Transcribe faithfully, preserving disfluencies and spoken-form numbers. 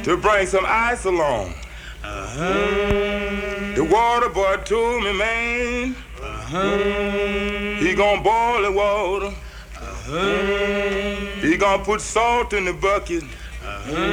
to bring some ice along. Uh-huh. The water boy told me, man, Uh-huh. he gonna boil the water. Uh-huh. He gonna put salt in the bucket. Uh-huh.